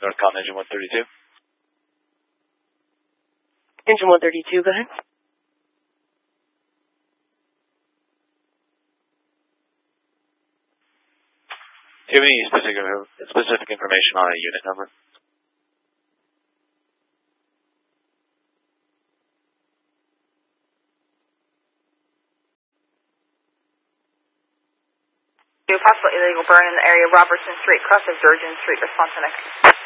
Northcom Engine 132. Engine 132, go ahead. Do you have any specific information on a unit number? Possible illegal burn in the area of Robertson Street, crossing Virgin Street, response to next.